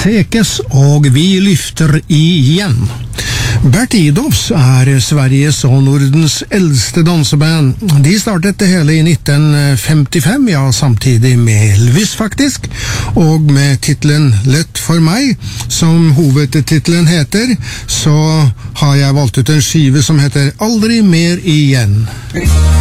Sekes, og vi lyfter igjen. Bert Idolfs Sveriges og Nordens eldste danseband. De startet det hele i 1955, ja, samtidig med Elvis faktisk, og med titlen Lett for meg, som hovedtitlen heter, så har jeg valgt ut en skive som heter Aldri mer igjen.